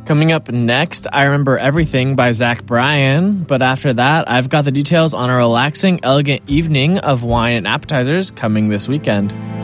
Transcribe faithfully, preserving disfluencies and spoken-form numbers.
Coming up next, I Remember Everything by Zach Bryan. But after that, I've got the details on a relaxing, elegant evening of wine and appetizers coming this weekend.